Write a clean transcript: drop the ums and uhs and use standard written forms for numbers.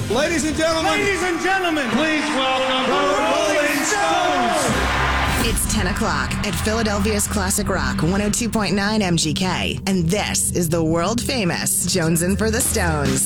Ladies and gentlemen, please welcome the Rolling Stones. It's 10 o'clock at Philadelphia's Classic Rock 102.9 MGK. And this is the world famous Jonesin' for the Stones.